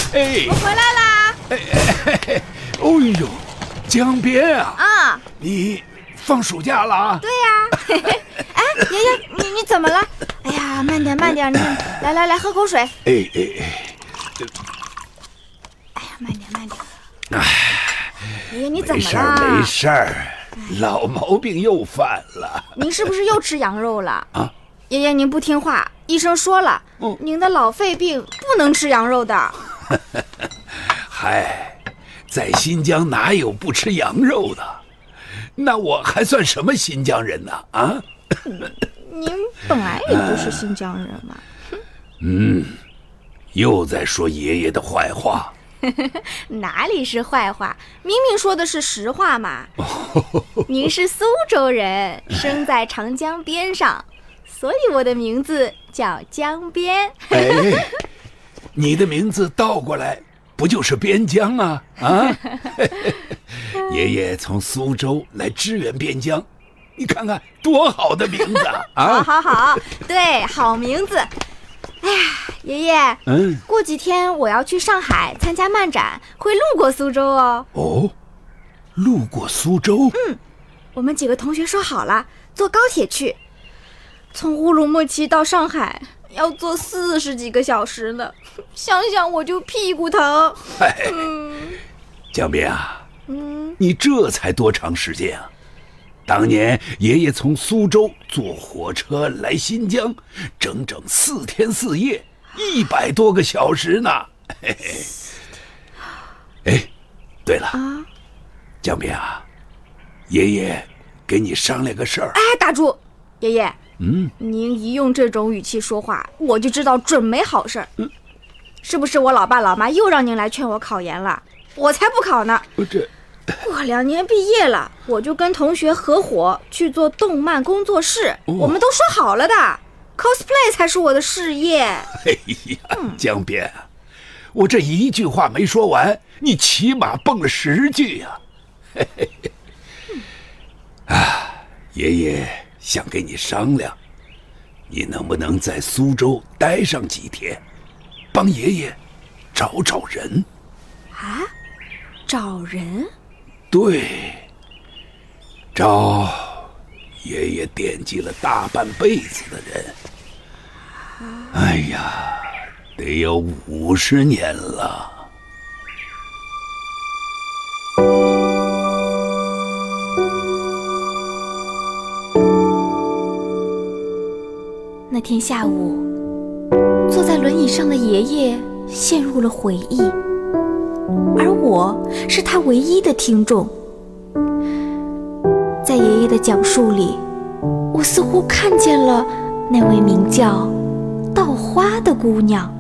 我回来啦！ 哦呦，江边啊！ 啊， 你放暑假了啊？ 对呀。哎，爷爷，你怎么了？哎呀，慢点，你来喝口水。 哎呀，慢点。爷爷，你怎么了？ 没事儿，老毛病又犯了。 您是不是又吃羊肉了？ 啊， 爷爷，您不听话，医生说了，您的老肺病不能吃羊肉的。 嗨，在新疆哪有不吃羊肉的？那我还算什么新疆人呢？啊？ 您本来也不是新疆人嘛。 又在说爷爷的坏话。 哪里是坏话，明明说的是实话嘛。您是苏州人，生在长江边上，所以我的名字叫江边。 哎，你的名字倒过来不就是边疆啊？啊！爷爷从苏州来支援边疆，你看看多好的名字啊！ 好，对，好名字。哎呀，爷爷，过几天我要去上海参加漫展，会路过苏州哦。 哦，路过苏州？ 我们几个同学说好了，坐高铁去，从乌鲁木齐到上海要坐40几个小时呢，想想我就屁股疼。 江边啊，你这才多长时间啊？当年爷爷从苏州坐火车来新疆，整整4天4夜，100多个小时呢。哎，对了，江边啊，爷爷给你商量个事儿。 哎，打住，爷爷，您一用这种语气说话，我就知道准没好事儿。是不是我老爸老妈又让您来劝我考研了？我才不考呢。我2年毕业了，我就跟同学合伙去做动漫工作室，我们都说好了的 ，cosplay 才是我的事业。 哎呀，江边，我这一句话没说完，你起码蹦了10句呀！爷爷想跟你商量，你能不能在苏州待上几天，帮爷爷找人？ 啊？找人？ 对，找爷爷惦记了大半辈子的人。哎呀，得有50年了。 那天下午，坐在轮椅上的爷爷陷入了回忆，而我是他唯一的听众。在爷爷的讲述里，我似乎看见了那位名叫稻花的姑娘。